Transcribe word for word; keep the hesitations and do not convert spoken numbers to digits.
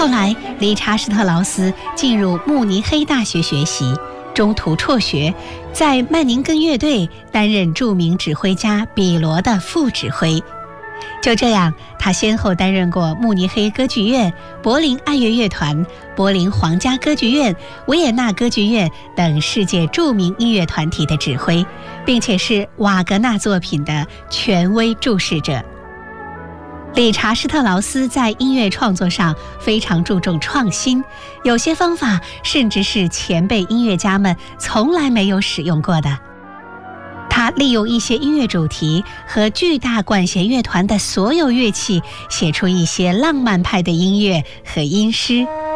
后来，理查施特劳斯进入慕尼黑大学学习，中途辍学，在曼宁根乐队担任著名指挥家比罗的副指挥。就这样，他先后担任过慕尼黑歌剧院、柏林爱乐乐团、柏林皇家歌剧院、维也纳歌剧院等世界著名音乐团体的指挥，并且是瓦格纳作品的权威注释者。理查施特劳斯在音乐创作上非常注重创新，有些方法甚至是前辈音乐家们从来没有使用过的。他利用一些音乐主题和巨大管弦乐团的所有乐器，写出一些浪漫派的音乐和音诗。